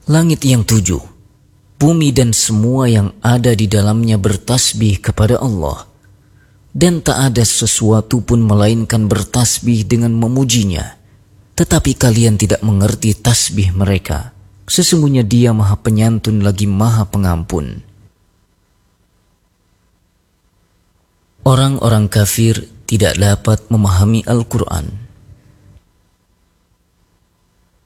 Langit yang 7, bumi dan semua yang ada di dalamnya bertasbih kepada Allah, dan tak ada sesuatu pun melainkan bertasbih dengan memujinya. Tetapi kalian tidak mengerti tasbih mereka. Sesungguhnya Dia Maha Penyantun lagi Maha Pengampun. Orang-orang kafir tidak dapat memahami Al-Quran.